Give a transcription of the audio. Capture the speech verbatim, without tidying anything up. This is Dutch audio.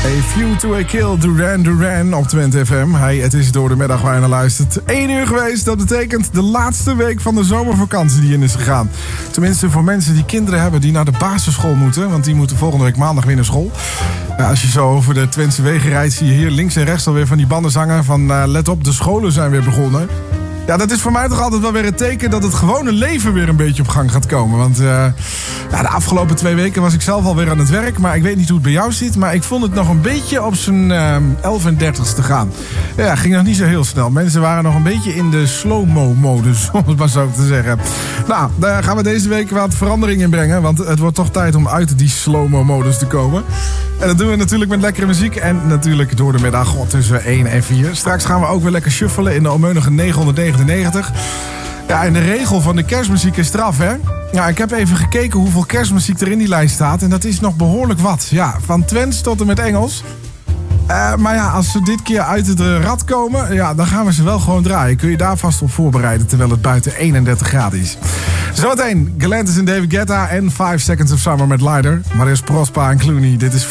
A Few to a Kill, Duran Duran op Twente F M. Hey, het is door de middag waar je naar luistert. Eén uur geweest, dat betekent de laatste week van de zomervakantie die in is gegaan. Tenminste voor mensen die kinderen hebben die naar de basisschool moeten. Want die moeten volgende week maandag weer naar school. Ja, als je zo over de Twentse wegen rijdt, zie je hier links en rechts alweer van die banden zangen van uh, let op, de scholen zijn weer begonnen. Ja, dat is voor mij toch altijd wel weer een teken dat het gewone leven weer een beetje op gang gaat komen. Want uh, ja, de afgelopen twee weken was ik zelf alweer aan het werk. Maar ik weet niet hoe het bij jou zit. Maar ik vond het nog een beetje op zijn uh, elf en dertigste gaan. Ja, ging nog niet zo heel snel. Mensen waren nog een beetje in de slow-mo-modus, om het maar zo te zeggen. Nou, daar gaan we deze week wat verandering in brengen. Want het wordt toch tijd om uit die slow-mo-modus te komen. En dat doen we natuurlijk met lekkere muziek. En natuurlijk door de middag God, tussen één en vier. Straks gaan we ook weer lekker shuffelen in de onmeunige negenhonderdnegenennegentig. Ja, en de regel van de kerstmuziek is eraf, hè? Ja, ik heb even gekeken hoeveel kerstmuziek er in die lijst staat. En dat is nog behoorlijk wat. Ja, van Twents tot en met Engels. Uh, maar ja, als ze dit keer uit het rad komen, ja, dan gaan we ze wel gewoon draaien. Kun je daar vast op voorbereiden, terwijl het buiten eenendertig graden is. Zometeen, Galantis en David Guetta en five seconds of Summer met Lighter. Maar eerst Prospa en Clooney. Dit is